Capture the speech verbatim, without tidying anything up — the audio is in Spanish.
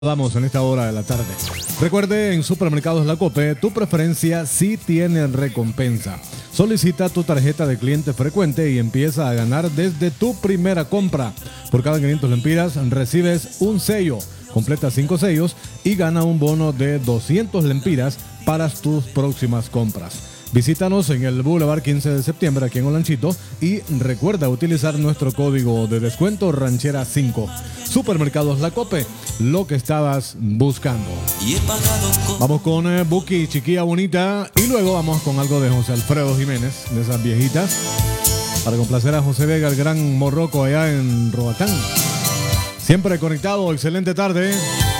Vamos en esta hora de la tarde. Recuerde, en Supermercados La Cope, tu preferencia sí tiene recompensa. Solicita tu tarjeta de cliente frecuente y empieza a ganar desde tu primera compra. Por cada quinientos lempiras recibes un sello. Completa cinco sellos y gana un bono de doscientos lempiras para tus próximas compras. Visítanos en el Boulevard quince de septiembre aquí en Olanchito y recuerda utilizar nuestro código de descuento Ranchera cinco. Supermercados La Cope, lo que estabas buscando. Vamos con eh, Buki, Chiquilla Bonita, y luego vamos con algo de José Alfredo Jiménez, de esas viejitas, para complacer a José Vega, el gran morroco allá en Roatán. Siempre conectado, excelente tarde.